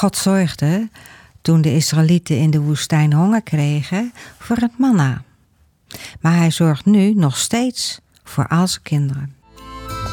God zorgde, toen de Israëlieten in de woestijn honger kregen, voor het manna. Maar hij zorgt nu nog steeds voor al zijn kinderen.